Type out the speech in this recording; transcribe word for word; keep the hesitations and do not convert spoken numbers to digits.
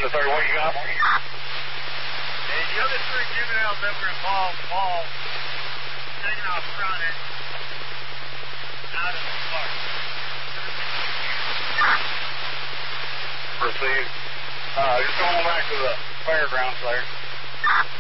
sorry, what you got? Hey, the other three juveniles that were involved, all taken off running out of the park. Proceed. Uh, just going back to the fairgrounds there.